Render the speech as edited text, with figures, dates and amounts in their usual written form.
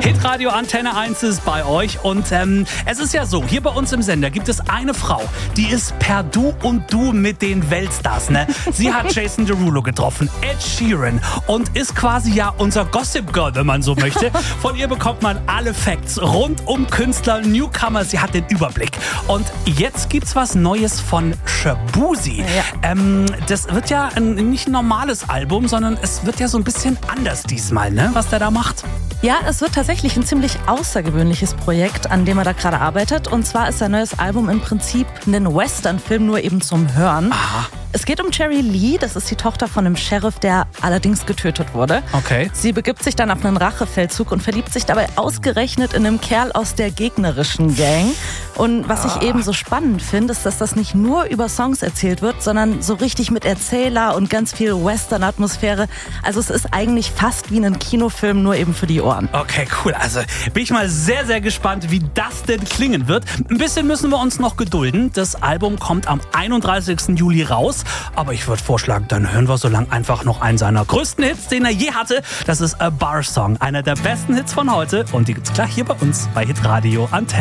Hitradio Antenne 1 ist bei euch und es ist ja so, hier bei uns im Sender gibt es eine Frau, die ist per Du und Du mit den Weltstars, ne? Sie hat Jason Derulo getroffen, Ed Sheeran und ist quasi ja unser Gossip Girl, wenn man so möchte. Von ihr bekommt man alle Facts rund um Künstler, Newcomer, sie hat den Überblick. Und jetzt gibt's was Neues von Shaboozey. Ja. Das wird ja nicht ein normales Album, sondern es wird ja so ein bisschen anders diesmal, ne? Was der da macht. Ja, es wird tatsächlich ein ziemlich außergewöhnliches Projekt, an dem er da gerade arbeitet. Und zwar ist sein neues Album im Prinzip ein Western-Film, nur eben zum Hören. Aha. Es geht um Cherry Lee, das ist die Tochter von einem Sheriff, der allerdings getötet wurde. Okay. Sie begibt sich dann auf einen Rachefeldzug und verliebt sich dabei ausgerechnet in einen Kerl aus der gegnerischen Gang. Und was ich eben so spannend finde, ist, dass das nicht nur über Songs erzählt wird, sondern so richtig mit Erzähler und ganz viel Western-Atmosphäre. Also es ist eigentlich fast wie ein Kinofilm, nur eben für die Ohren. Okay, cool. Also bin ich mal sehr, sehr gespannt, wie das denn klingen wird. Ein bisschen müssen wir uns noch gedulden. Das Album kommt am 31. Juli raus. Aber ich würde vorschlagen, dann hören wir so lang einfach noch einen seiner größten Hits, den er je hatte. Das ist A Bar Song, einer der besten Hits von heute. Und die gibt's gleich hier bei uns bei Hitradio Antenne.